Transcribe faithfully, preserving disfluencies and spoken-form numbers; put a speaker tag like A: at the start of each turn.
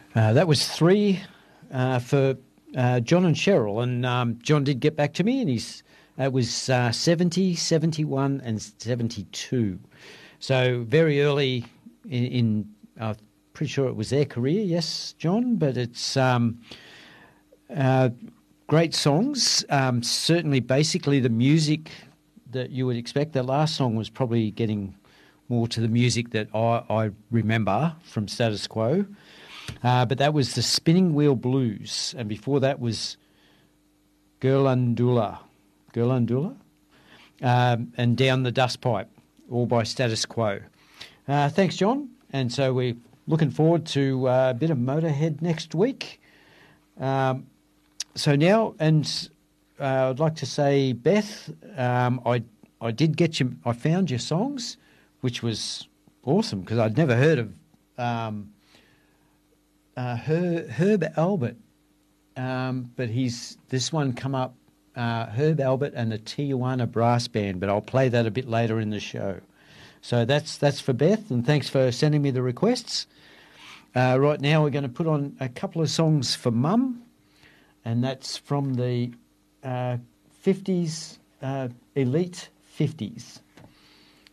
A: Uh, that was three uh, for uh, John and Cheryl, and um, John did get back to me, and he's it was uh, seventy, seventy-one, and seventy-two. So very early in, in I'm pretty sure it was their career, yes, John, but it's um, uh, great songs. Um, certainly, basically the music that you would expect. The last song was probably getting more to the music that I, I remember from Status Quo. Uh, but that was the Spinning Wheel Blues, and before that was Girlandula, Girlandula, um, and Down the Dust Pipe, all by Status Quo. Uh, thanks, John. And so we're looking forward to uh, a bit of Motorhead next week. Um, so now, and uh, I'd like to say, Beth, um, I I did get you. I found your songs, which was awesome because I'd never heard of. Um, Uh, Herb, Herb Albert, um, but he's this one come up, uh, Herb Albert and the Tijuana Brass Band, but I'll play that a bit later in the show. So that's that's for Beth, and thanks for sending me the requests. Uh, right now we're going to put on a couple of songs for Mum, and that's from the uh, fifties, uh, Elite fifties.